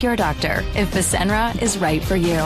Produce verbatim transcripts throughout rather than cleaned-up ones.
your doctor if Fasenra is right for you.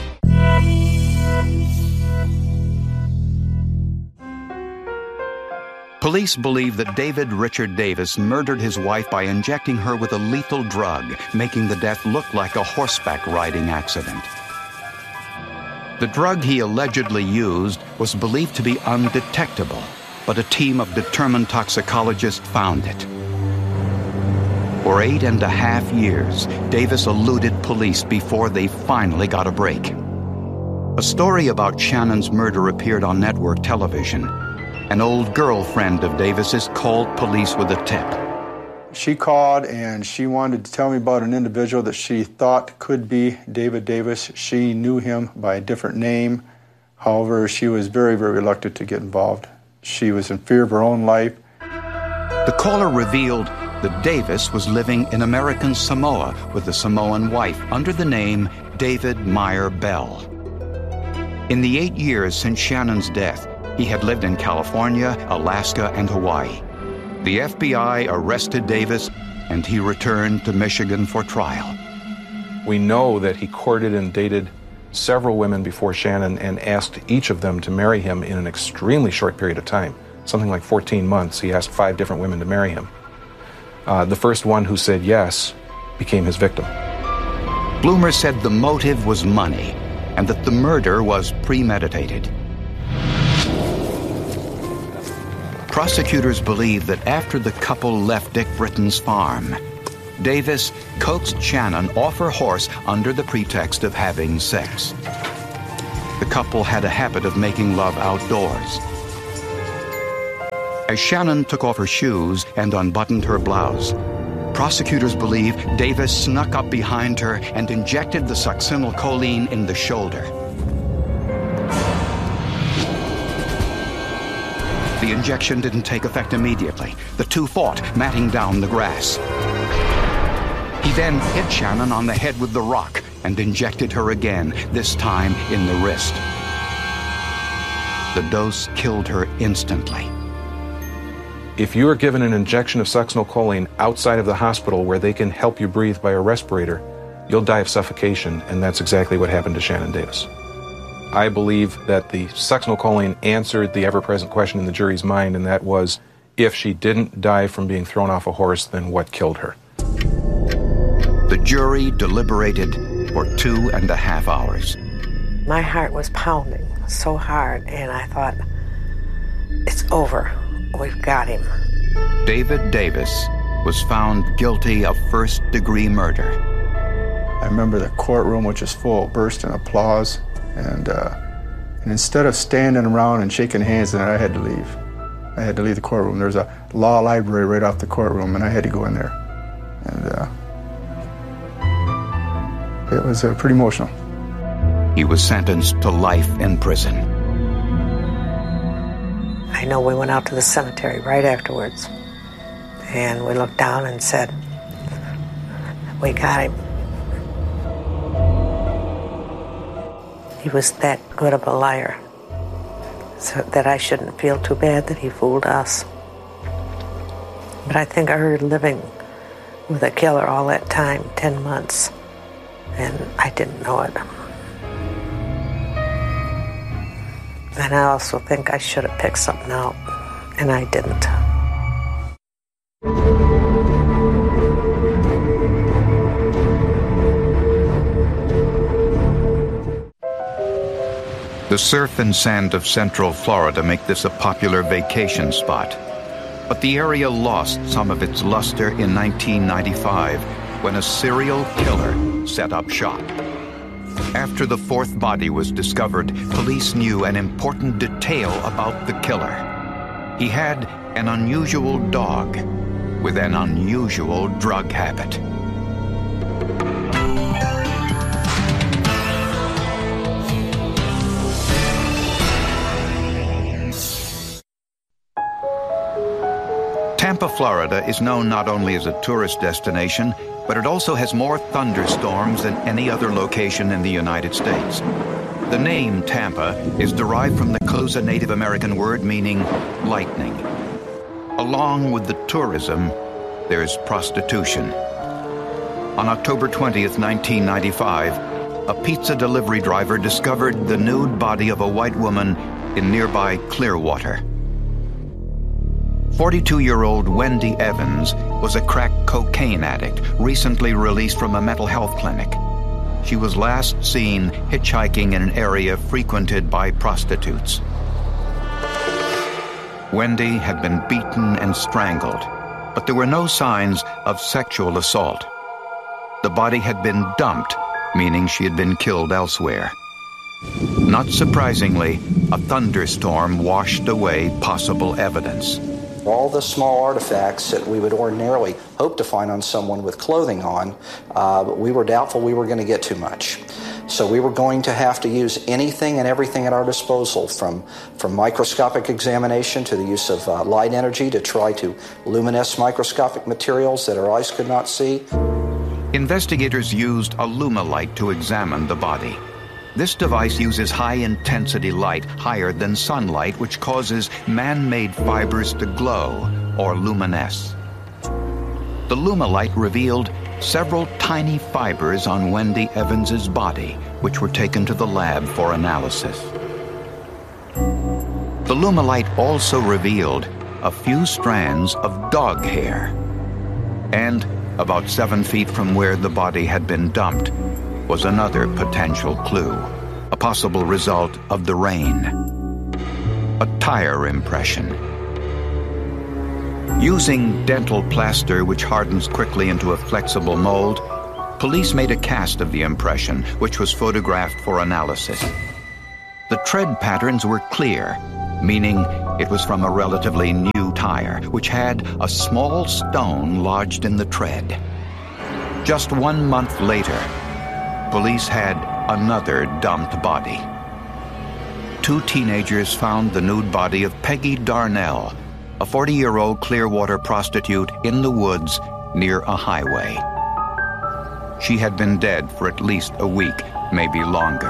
Police believe that David Richard Davis murdered his wife by injecting her with a lethal drug, making the death look like a horseback riding accident. The drug he allegedly used was believed to be undetectable, but a team of determined toxicologists found it. For eight and a half years, Davis eluded police before they finally got a break. A story about Shannon's murder appeared on network television. An old girlfriend of Davis's called police with a tip. She called and she wanted to tell me about an individual that she thought could be David Davis. She knew him by a different name. However, she was very, very reluctant to get involved. She was in fear of her own life. The caller revealed that Davis was living in American Samoa with a Samoan wife under the name David Meyer Bell. In the eight years since Shannon's death, he had lived in California, Alaska, and Hawaii. The F B I arrested Davis, and he returned to Michigan for trial. We know that he courted and dated several women before Shannon and asked each of them to marry him in an extremely short period of time, something like fourteen months. He asked five different women to marry him. Uh, the first one who said yes became his victim. Bloomer said the motive was money and that the murder was premeditated. Prosecutors believe that after the couple left Dick Britton's farm, Davis coaxed Shannon off her horse under the pretext of having sex. The couple had a habit of making love outdoors. As Shannon took off her shoes and unbuttoned her blouse, prosecutors believe Davis snuck up behind her and injected the succinylcholine in the shoulder. The injection didn't take effect immediately. The two fought, matting down the grass. He then hit Shannon on the head with the rock and injected her again, this time in the wrist. The dose killed her instantly. If you are given an injection of succinylcholine outside of the hospital where they can help you breathe by a respirator, you'll die of suffocation, and that's exactly what happened to Shannon Davis. I believe that the succinylcholine answered the ever-present question in the jury's mind, and that was, if she didn't die from being thrown off a horse, then what killed her? The jury deliberated for two and a half hours. My heart was pounding so hard, and I thought, it's over. We've got him. David Davis was found guilty of first-degree murder. I remember the courtroom, which was full, burst in applause. And, uh, and instead of standing around and shaking hands, then I had to leave. I had to leave the courtroom. There's a law library right off the courtroom, and I had to go in there. And uh, it was uh, pretty emotional. He was sentenced to life in prison. I know we went out to the cemetery right afterwards, and we looked down and said, we got him. He was that good of a liar, so that I shouldn't feel too bad that he fooled us. But I think I heard living with a killer all that time, ten months, and I didn't know it. And I also think I should have picked something out, and I didn't. The surf and sand of Central Florida make this a popular vacation spot. But the area lost some of its luster in nineteen ninety-five when a serial killer set up shop. After the fourth body was discovered, police knew an important detail about the killer. He had an unusual dog with an unusual drug habit. Tampa, Florida is known not only as a tourist destination, but it also has more thunderstorms than any other location in the United States. The name Tampa is derived from the Closa Native American word meaning lightning. Along with the tourism, there's prostitution. On October twentieth, nineteen ninety-five, a pizza delivery driver discovered the nude body of a white woman in nearby Clearwater. forty-two-year-old Wendy Evans was a crack cocaine addict recently released from a mental health clinic. She was last seen hitchhiking in an area frequented by prostitutes. Wendy had been beaten and strangled, but there were no signs of sexual assault. The body had been dumped, meaning she had been killed elsewhere. Not surprisingly, a thunderstorm washed away possible evidence. All the small artifacts that we would ordinarily hope to find on someone with clothing on, uh, we were doubtful we were going to get too much. So we were going to have to use anything and everything at our disposal, from, from microscopic examination to the use of uh, light energy to try to luminesce microscopic materials that our eyes could not see. Investigators used a Lumilight to examine the body. This device uses high-intensity light, higher than sunlight, which causes man-made fibers to glow or luminesce. The Lumilight revealed several tiny fibers on Wendy Evans's body, which were taken to the lab for analysis. The Lumilight also revealed a few strands of dog hair. And about seven feet from where the body had been dumped was another potential clue, a possible result of the rain. A tire impression. Using dental plaster, which hardens quickly into a flexible mold, police made a cast of the impression, which was photographed for analysis. The tread patterns were clear, meaning it was from a relatively new tire, which had a small stone lodged in the tread. Just one month later, police had another dumped body. Two teenagers found the nude body of Peggy Darnell, a forty-year-old Clearwater prostitute, in the woods near a highway. She had been dead for at least a week, maybe longer.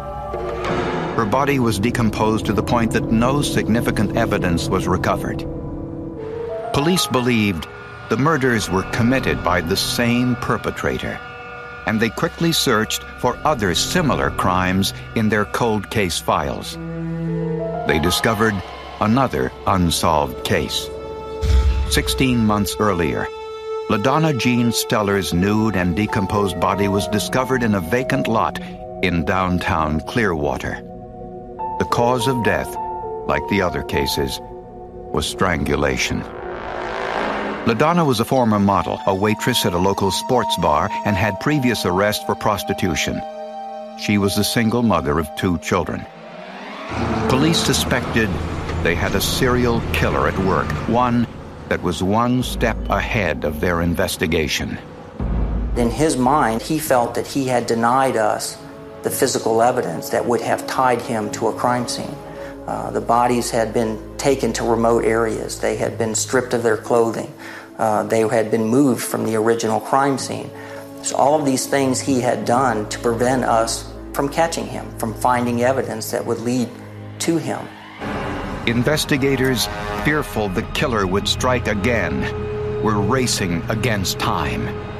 Her body was decomposed to the point that no significant evidence was recovered. Police believed the murders were committed by the same perpetrator, and they quickly searched for other similar crimes in their cold case files. They discovered another unsolved case. Sixteen months earlier, LaDonna Jean Steller's nude and decomposed body was discovered in a vacant lot in downtown Clearwater. The cause of death, like the other cases, was strangulation. LaDonna was a former model, a waitress at a local sports bar, and had previous arrests for prostitution. She was a single mother of two children. Police suspected they had a serial killer at work, one that was one step ahead of their investigation. In his mind, he felt that he had denied us the physical evidence that would have tied him to a crime scene. Uh, the bodies had been taken to remote areas. They had been stripped of their clothing. Uh, they had been moved from the original crime scene. So all of these things he had done to prevent us from catching him, from finding evidence that would lead to him. Investigators, fearful the killer would strike again, were racing against time.